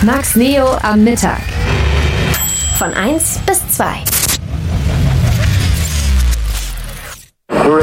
Max Neo am Mittag. Von 1 bis 2. 3, 2,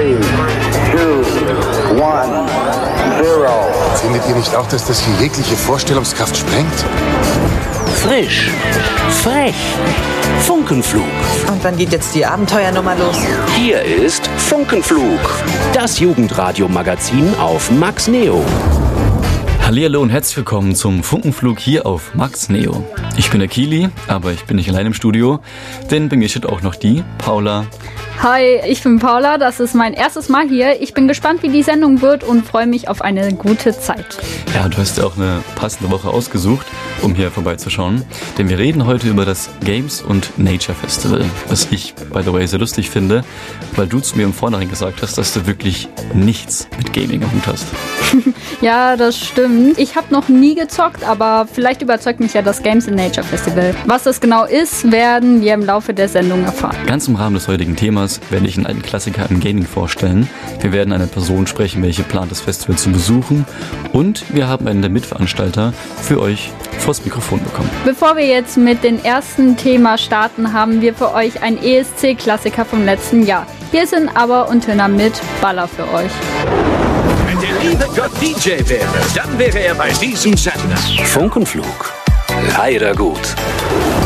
1, 0. Findet ihr nicht auch, dass das hier jegliche Vorstellungskraft sprengt? Frisch, frech, Funkenflug. Und wann geht jetzt die Abenteuernummer los? Hier ist Funkenflug, das Jugendradio-Magazin auf Max Neo. Hallihallo und herzlich willkommen zum Funkenflug hier auf Max Neo. Ich bin der Kili, aber ich bin nicht allein im Studio, denn bei mir steht auch noch die Paula. Hi, ich bin Paula, das ist mein erstes Mal hier. Ich bin gespannt, wie die Sendung wird und freue mich auf eine gute Zeit. Ja, du hast ja auch eine passende Woche ausgesucht, um hier vorbeizuschauen. Denn wir reden heute über das Games und Nature Festival, was ich, by the way, sehr lustig finde, weil du zu mir im Vornherein gesagt hast, dass du wirklich nichts mit Gaming am Hut hast. Ja, das stimmt. Ich habe noch nie gezockt, aber vielleicht überzeugt mich ja das Games and Nature Festival. Was das genau ist, werden wir im Laufe der Sendung erfahren. Ganz im Rahmen des heutigen Themas werde ich einen alten Klassiker im Gaming vorstellen. Wir werden eine Person sprechen, welche plant, das Festival zu besuchen. Und wir haben einen der Mitveranstalter für euch vors Mikrofon bekommen. Bevor wir jetzt mit dem ersten Thema starten, haben wir für euch einen ESC-Klassiker vom letzten Jahr. Hier sind Aber und Töner mit Baller für euch. Wenn der liebe Gott DJ wäre, dann wäre er bei diesem Sender. Funkenflug, leider gut.